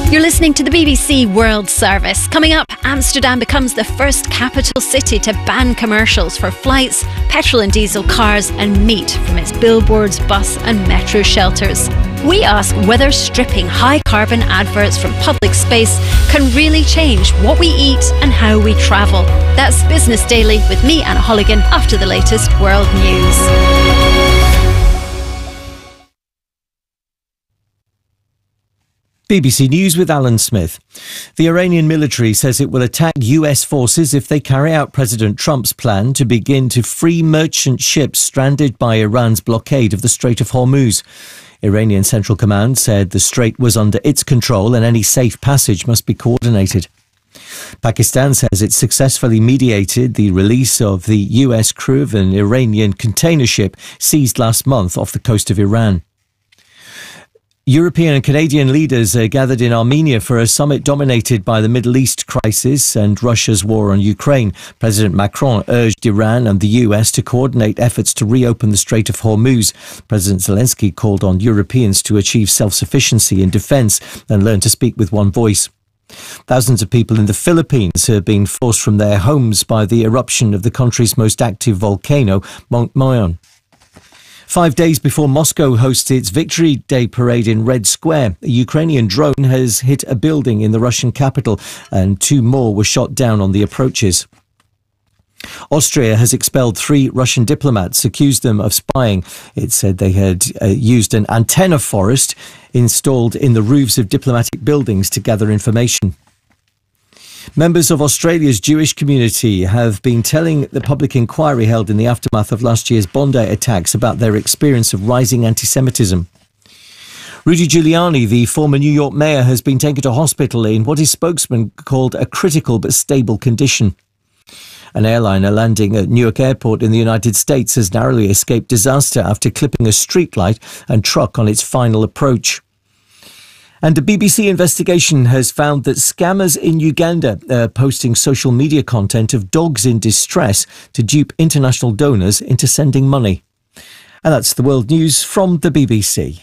You're listening to the BBC World Service. Coming up, Amsterdam becomes the first capital city to ban commercials for flights, petrol and diesel cars and meat from its billboards, bus and metro shelters. We ask whether stripping high-carbon adverts from public space can really change what we eat and how we travel. That's Business Daily with me, Anna Holligan, after the latest world news. BBC News with Alan Smith. The Iranian military says it will attack US forces if they carry out President Trump's plan to begin to free merchant ships stranded by Iran's blockade of the Strait of Hormuz. Iranian Central Command said the strait was under its control and any safe passage must be coordinated. Pakistan says it successfully mediated the release of the US crew of an Iranian container ship seized last month off the coast of Iran. European and Canadian leaders are gathered in Armenia for a summit dominated by the Middle East crisis and Russia's war on Ukraine. President Macron urged Iran and the US to coordinate efforts to reopen the Strait of Hormuz. President Zelensky called on Europeans to achieve self-sufficiency in defence and learn to speak with one voice. Thousands of people in the Philippines have been forced from their homes by the eruption of the country's most active volcano, Mount Mayon. 5 days before Moscow hosts its Victory Day parade in Red Square, a Ukrainian drone has hit a building in the Russian capital and 2 more were shot down on the approaches. Austria has expelled 3 Russian diplomats, accused them of spying. It said they had used an antenna forest installed in the roofs of diplomatic buildings to gather information. Members of Australia's Jewish community have been telling the public inquiry held in the aftermath of last year's Bondi attacks about their experience of rising anti-Semitism. Rudy Giuliani, the former New York mayor, has been taken to hospital in what his spokesman called a critical but stable condition. An airliner landing at Newark Airport in the United States has narrowly escaped disaster after clipping a streetlight and truck on its final approach. And a BBC investigation has found that scammers in Uganda are posting social media content of dogs in distress to dupe international donors into sending money. And that's the world news from the BBC.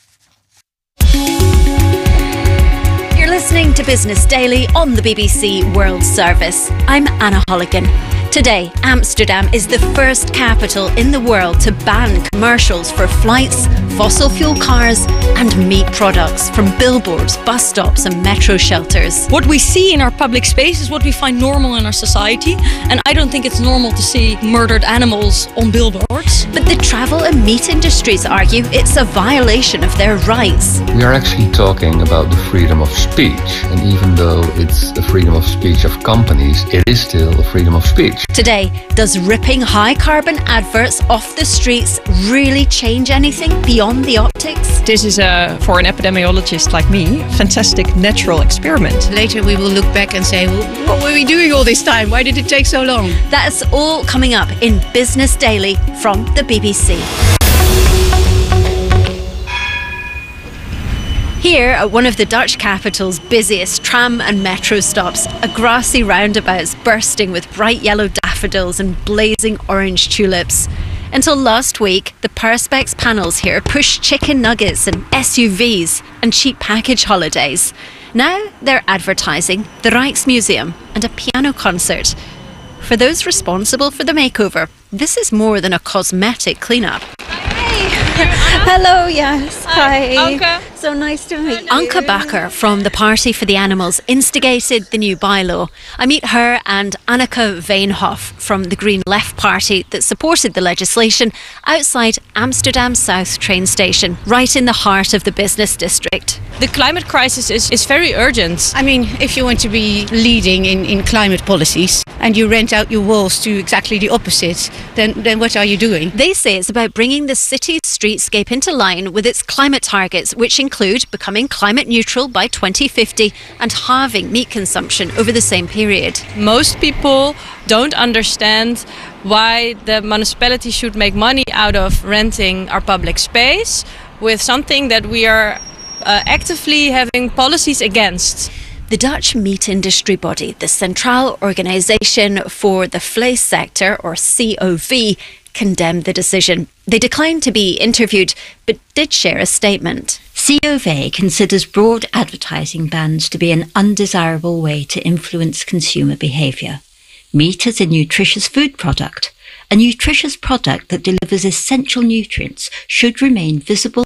You're listening to Business Daily on the BBC World Service. I'm Anna Holligan. Today, Amsterdam is the first capital in the world to ban commercials for flights, fossil fuel cars and meat products from billboards, bus stops and metro shelters. What we see in our public space is what we find normal in our society, and I don't think it's normal to see murdered animals on billboards. But the travel and meat industries argue it's a violation of their rights. We are actually talking about the freedom of speech, and even though it's the freedom of speech of companies, it is still a freedom of speech. Today, does ripping high-carbon adverts off the streets really change anything beyond the optics? This is, for an epidemiologist like me, a fantastic natural experiment. Later we will look back and say, well, what were we doing all this time? Why did it take so long? That's all coming up in Business Daily from the BBC. Here at one of the Dutch capital's busiest tram and metro stops, a grassy roundabout's bursting with bright yellow daffodils and blazing orange tulips. Until last week, the Perspex panels here pushed chicken nuggets and SUVs and cheap package holidays. Now they're advertising the Rijksmuseum and a piano concert. For those responsible for the makeover, this is more than a cosmetic cleanup. Hello, yes. Hi. Anke. So nice to meet you. Anke Bakker from the Party for the Animals instigated the new bylaw. I meet her and Anneke Veenhoff from the Green Left Party that supported the legislation outside Amsterdam South train station, right in the heart of the business district. The climate crisis is very urgent. I mean, if you want to be leading in climate policies and you rent out your walls to exactly the opposite, then what are you doing? They say it's about bringing the city's streetscape into line with its climate targets, which include becoming climate neutral by 2050 and halving meat consumption over the same period. Most people don't understand why the municipality should make money out of renting our public space with something that we are actively having policies against. The Dutch meat industry body, the Centraal Organisation for the Vleessector, or COV, condemned the decision. They declined to be interviewed, but did share a statement. COVE considers broad advertising bans to be an undesirable way to influence consumer behaviour. Meat is a nutritious food product. A nutritious product that delivers essential nutrients should remain visible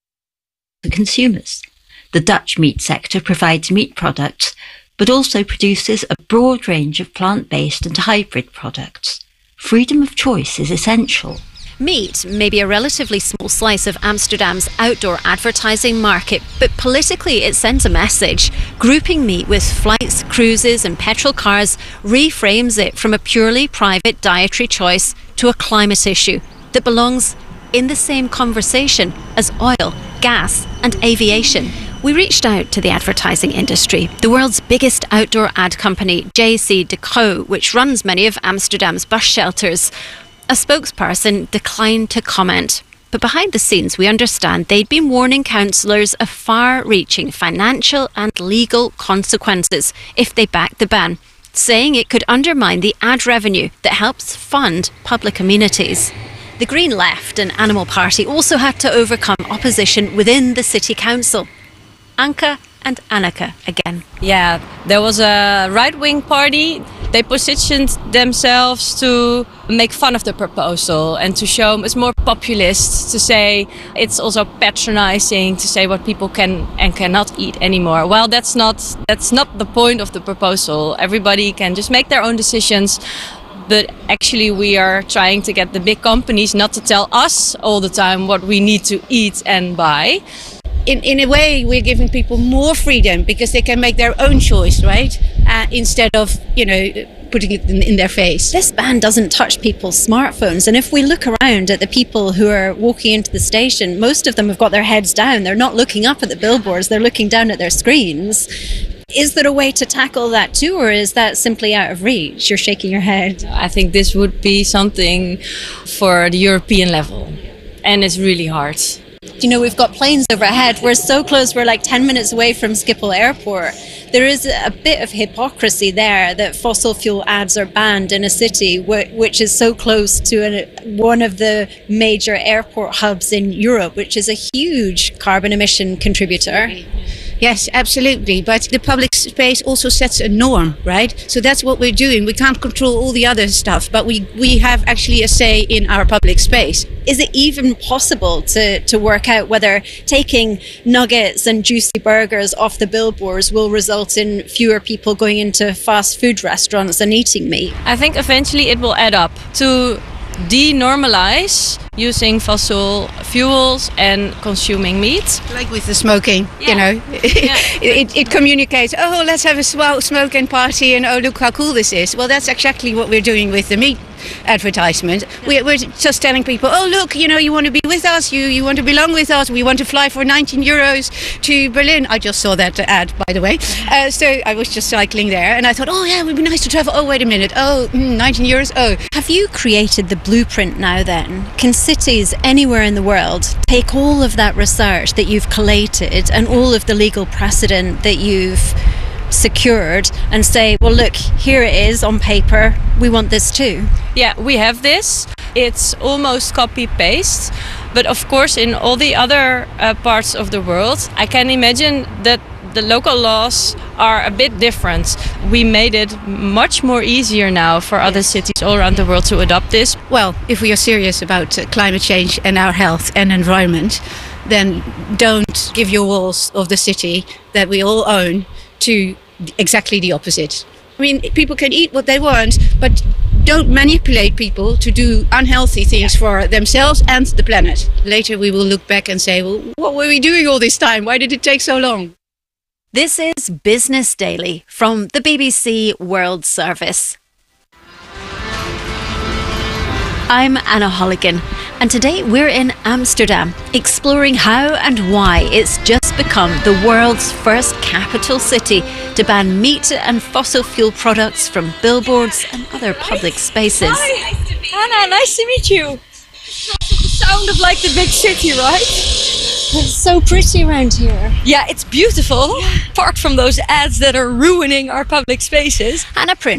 to consumers. The Dutch meat sector provides meat products, but also produces a broad range of plant-based and hybrid products. Freedom of choice is essential. Meat may be a relatively small slice of Amsterdam's outdoor advertising market, but politically it sends a message. Grouping meat with flights, cruises and petrol cars reframes it from a purely private dietary choice to a climate issue that belongs in the same conversation as oil, gas and aviation. We reached out to the advertising industry. The world's biggest outdoor ad company, JCDecaux, which runs many of Amsterdam's bus shelters. A spokesperson declined to comment. But behind the scenes, we understand they'd been warning councillors of far-reaching financial and legal consequences if they backed the ban, saying it could undermine the ad revenue that helps fund public amenities. The Green Left and Animal Party also had to overcome opposition within the city council. Anke and Anneke again. Yeah, there was a right-wing party. They positioned themselves to make fun of the proposal and to show it's more populist, to say it's also patronizing, to say what people can and cannot eat anymore. Well, that's not the point of the proposal. Everybody can just make their own decisions. But actually we are trying to get the big companies not to tell us all the time what we need to eat and buy. In a way, we're giving people more freedom because they can make their own choice, right? Instead of, putting it in their face. This ban doesn't touch people's smartphones. And if we look around at the people who are walking into the station, most of them have got their heads down. They're not looking up at the billboards. They're looking down at their screens. Is there a way to tackle that too, or is that simply out of reach? You're shaking your head. I think this would be something for the European level. And it's really hard. We've got planes overhead. We're so close. We're like 10 minutes away from Schiphol Airport. There is a bit of hypocrisy there that fossil fuel ads are banned in a city which is so close to one of the major airport hubs in Europe, which is a huge carbon emission contributor. Yes, absolutely. But the public space also sets a norm, right? So that's what we're doing. We can't control all the other stuff, but we have actually a say in our public space. Is it even possible to work out whether taking nuggets and juicy burgers off the billboards will result in fewer people going into fast food restaurants and eating meat? I think eventually it will add up to denormalize using fossil fuels and consuming meat. Like with the smoking, it communicates, oh, let's have a smoking party and oh, look how cool this is. Well, that's exactly what we're doing with the meat advertisement. We're just telling people, oh, look, you want to be with us, you want to belong with us, we want to fly for 19 euros to Berlin. I just saw that ad, by the way. So I was just cycling there and I thought, oh, yeah, it would be nice to travel. Oh, wait a minute. Oh, 19 euros. Oh. Have you created the blueprint now then? Can cities anywhere in the world take all of that research that you've collated and all of the legal precedent that you've secured and say, well, look, here it is on paper, we want this too? Yeah, we have this. It's almost copy-paste. But of course, in all the other parts of the world, I can imagine that the local laws are a bit different. We made it much more easier now for other cities all around the world to adopt this. Well, if we are serious about climate change and our health and environment, then don't give your walls of the city that we all own to exactly the opposite. I mean, people can eat what they want, but don't manipulate people to do unhealthy things for themselves and the planet. Later we will look back and say, well, what were we doing all this time? Why did it take so long? This is Business Daily from the BBC World Service. I'm Anna Holligan, and today we're in Amsterdam, exploring how and why it's just become the world's first capital city to ban meat and fossil fuel products from billboards and other public spaces. Hi, Anna, nice to meet you. The sound of like the big city, right? It's so pretty around here. Yeah, it's beautiful. Apart from those ads that are ruining our public spaces. Anna Prince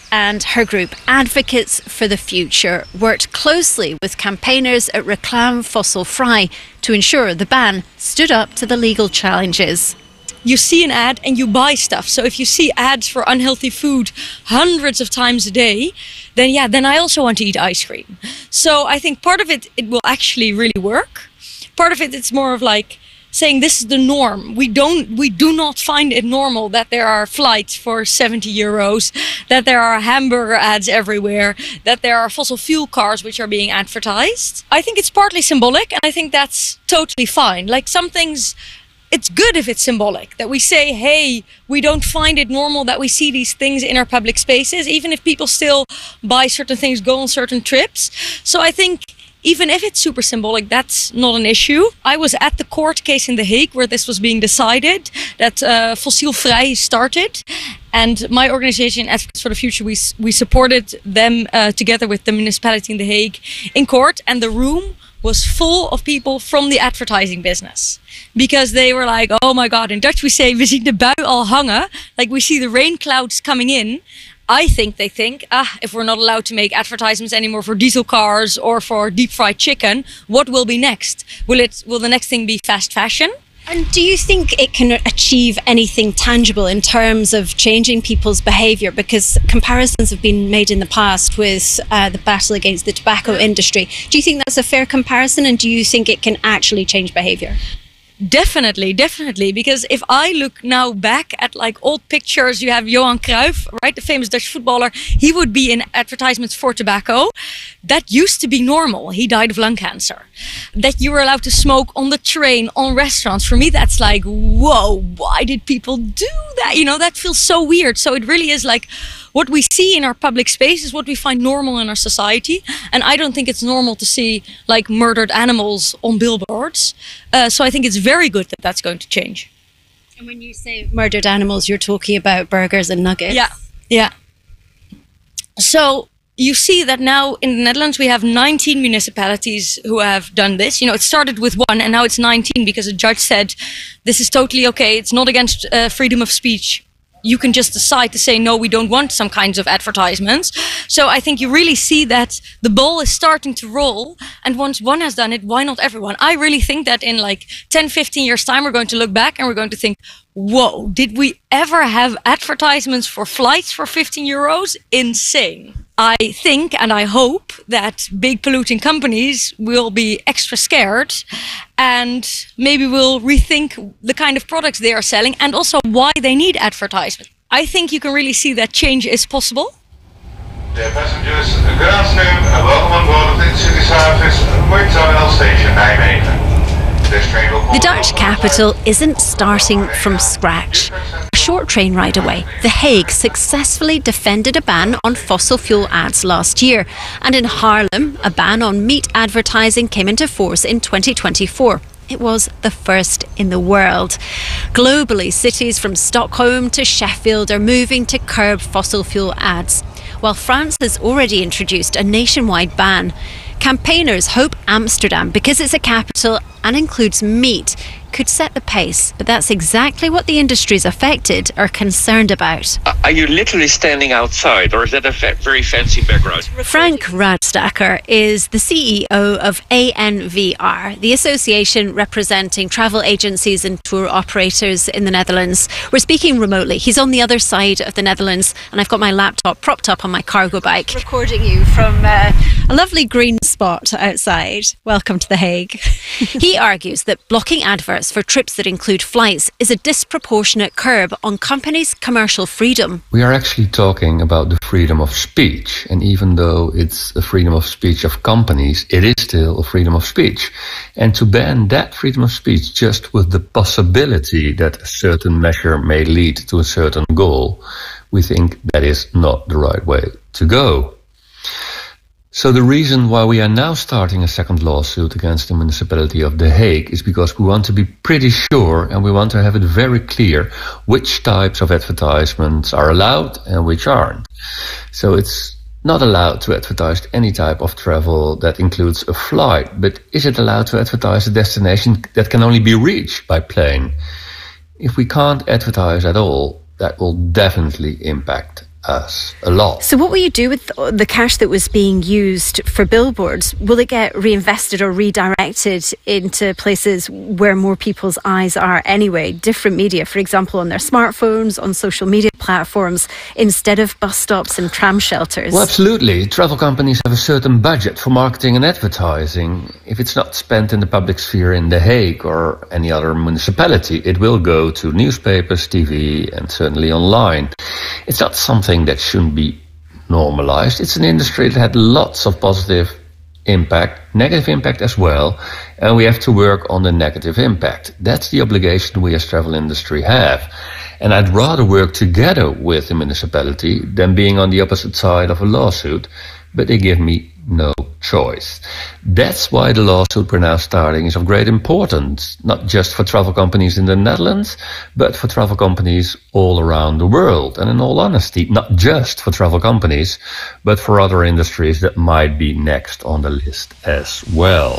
and her group, Advocates for the Future, worked closely with campaigners at Reclaim Fossil Frei to ensure the ban stood up to the legal challenges. You see an ad and you buy stuff. So if you see ads for unhealthy food hundreds of times a day, then I also want to eat ice cream. So I think part of it will actually really work. Part of it's more of like saying this is the norm. We do not find it normal that there are flights for 70 euros, that there are hamburger ads everywhere, that there are fossil fuel cars which are being advertised. I think it's partly symbolic, and I think that's totally fine. Like some things, it's good if it's symbolic, that we say, hey, we don't find it normal that we see these things in our public spaces, even if people still buy certain things, go on certain trips. So I think even if it's super symbolic, that's not an issue. I was at the court case in The Hague where this was being decided, that Fossil Frei started. And my organization, Advocates for the Future, we supported them together with the municipality in The Hague in court. And the room was full of people from the advertising business. Because they were like, oh my God, in Dutch we say, we zien de bui al hangen. Like we see the rain clouds coming in. I think they think, if we're not allowed to make advertisements anymore for diesel cars or for deep fried chicken, what will be next? Will the next thing be fast fashion? And do you think it can achieve anything tangible in terms of changing people's behaviour? Because comparisons have been made in the past with the battle against the tobacco industry. Do you think that's a fair comparison, and do you think it can actually change behaviour? Definitely. Because if I look now back at like old pictures, you have Johan Cruyff, right, the famous Dutch footballer. He would be in advertisements for tobacco. That used to be normal. He died of lung cancer. That you were allowed to smoke on the train, on restaurants. For me, that's like, whoa, why did people do that? You know, that feels so weird. So it really is like what we see in our public space is what we find normal in our society. And I don't think it's normal to see like murdered animals on billboards. So I think it's very good that that's going to change. And when you say murdered animals, you're talking about burgers and nuggets. Yeah. So you see that now in the Netherlands, we have 19 municipalities who have done this. You know, it started with 1 and now it's 19 because a judge said, this is totally okay. It's not against freedom of speech. You can just decide to say, no, we don't want some kinds of advertisements. So I think you really see that the ball is starting to roll. And once one has done it, why not everyone? I really think that in like 10, 15 years time, we're going to look back and we're going to think, whoa, did we ever have advertisements for flights for 15 euros? Insane. I think and I hope that big polluting companies will be extra scared and maybe will rethink the kind of products they are selling and also why they need advertisement. I think you can really see that change is possible. Dear passengers, good afternoon and welcome on board of the Intercity service Mooi-Terminal Station Nijmegen. The Dutch capital isn't starting from scratch. A short train ride away, The Hague successfully defended a ban on fossil fuel ads last year. And in Haarlem, a ban on meat advertising came into force in 2024. It was the first in the world. Globally, cities from Stockholm to Sheffield are moving to curb fossil fuel ads, while France has already introduced a nationwide ban. Campaigners hope Amsterdam, because it's a capital and includes meat, could set the pace. But that's exactly what the industries affected are concerned about. Are you literally standing outside, or is that a very fancy background? Frank Radstacker is the CEO of ANVR, the association representing travel agencies and tour operators in the Netherlands. We're speaking remotely. He's on the other side of the Netherlands, and I've got my laptop propped up on my cargo bike, recording you from a lovely green spot outside. Welcome to The Hague. He argues that blocking adverts for trips that include flights is a disproportionate curb on companies' commercial freedom. We are actually talking about the freedom of speech, and even though it's a freedom of speech of companies, it is still a freedom of speech. And to ban that freedom of speech just with the possibility that a certain measure may lead to a certain goal, we think that is not the right way to go. So the reason why we are now starting a second lawsuit against the municipality of The Hague is because we want to be pretty sure and we want to have it very clear which types of advertisements are allowed and which aren't. So it's not allowed to advertise any type of travel that includes a flight, but is it allowed to advertise a destination that can only be reached by plane? If we can't advertise at all, that will definitely impact us a lot. So what will you do with the cash that was being used for billboards? Will it get reinvested or redirected into places where more people's eyes are anyway? Different media, for example, on their smartphones, on social media platforms, instead of bus stops and tram shelters? Well, absolutely. Travel companies have a certain budget for marketing and advertising. If it's not spent in the public sphere in The Hague or any other municipality, it will go to newspapers, TV, and certainly online. It's not something that shouldn't be normalized. It's an industry that had lots of positive impact, negative impact as well, and we have to work on the negative impact. That's the obligation we as travel industry have. And I'd rather work together with the municipality than being on the opposite side of a lawsuit, but they give me no choice. That's why the lawsuit we're now starting is of great importance, not just for travel companies in the Netherlands, but for travel companies all around the world. And in all honesty, not just for travel companies, but for other industries that might be next on the list as well.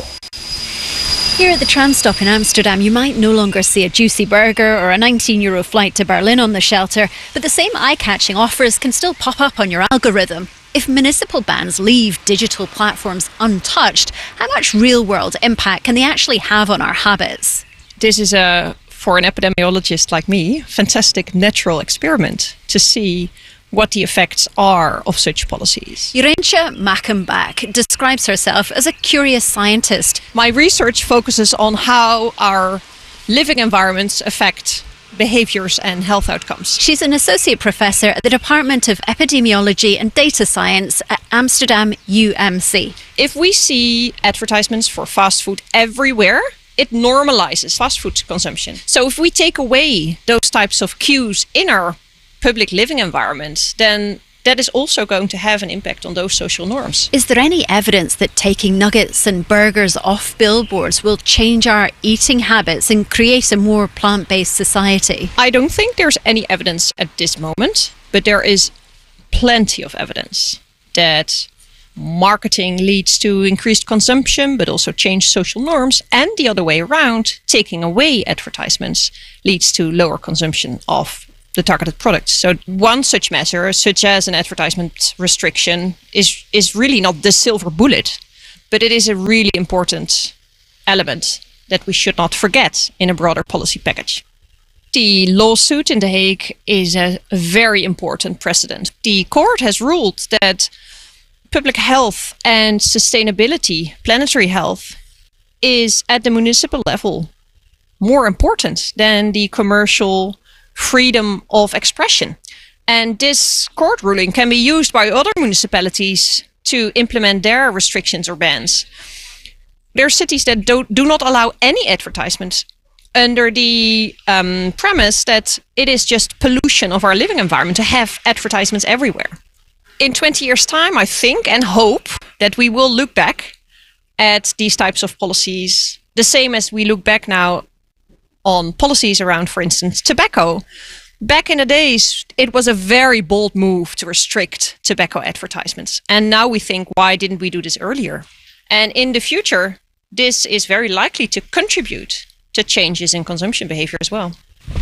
Here at the tram stop in Amsterdam, you might no longer see a juicy burger or a €19 flight to Berlin on the shelter, but the same eye-catching offers can still pop up on your algorithm. If municipal bans leave digital platforms untouched, how much real-world impact can they actually have on our habits? This is, for an epidemiologist like me, fantastic natural experiment to see what the effects are of such policies. Jurentje Mackenbach describes herself as a curious scientist. My research focuses on how our living environments affect behaviors and health outcomes. She's an associate professor at the Department of Epidemiology and Data Science at Amsterdam UMC. If we see advertisements for fast food everywhere, it normalizes fast food consumption. So if we take away those types of cues in our public living environment, then that is also going to have an impact on those social norms. Is there any evidence that taking nuggets and burgers off billboards will change our eating habits and create a more plant-based society? I don't think there's any evidence at this moment, but there is plenty of evidence that marketing leads to increased consumption, but also changed social norms, and the other way around, taking away advertisements leads to lower consumption of the targeted product. So one such measure, such as an advertisement restriction, is really not the silver bullet, but it is a really important element that we should not forget in a broader policy package. The lawsuit in The Hague is a very important precedent. The court has ruled that public health and sustainability, planetary health, is at the municipal level more important than the commercial freedom of expression. And this court ruling can be used by other municipalities to implement their restrictions or bans. There are cities that do not allow any advertisements under the premise that it is just pollution of our living environment to have advertisements everywhere. In 20 years' time, I think and hope that we will look back at these types of policies the same as we look back now on policies around, for instance, tobacco. Back in the days, it was a very bold move to restrict tobacco advertisements. And now we think, why didn't we do this earlier? And in the future, this is very likely to contribute to changes in consumption behavior as well.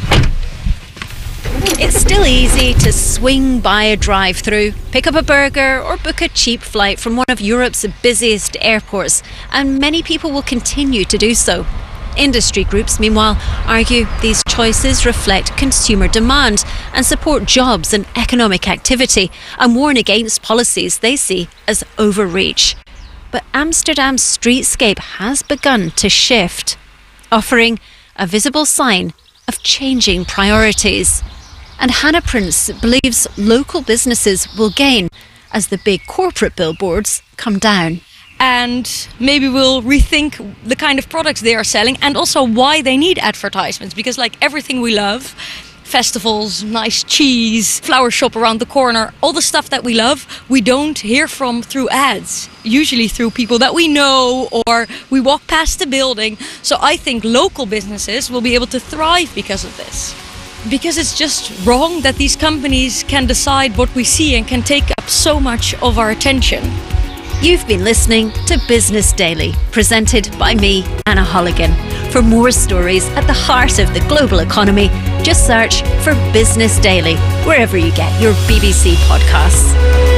It's still easy to swing by a drive-through, pick up a burger or book a cheap flight from one of Europe's busiest airports, and many people will continue to do so. Industry groups, meanwhile, argue these choices reflect consumer demand and support jobs and economic activity, and warn against policies they see as overreach. But Amsterdam's streetscape has begun to shift, offering a visible sign of changing priorities. And Hannah Prince believes local businesses will gain as the big corporate billboards come down. And maybe we'll rethink the kind of products they are selling and also why they need advertisements. Because like everything we love, festivals, nice cheese, flower shop around the corner, all the stuff that we love, we don't hear from through ads. Usually through people that we know or we walk past the building. So I think local businesses will be able to thrive because of this. Because it's just wrong that these companies can decide what we see and can take up so much of our attention. You've been listening to Business Daily, presented by me, Anna Holligan. For more stories at the heart of the global economy, just search for Business Daily wherever you get your BBC podcasts.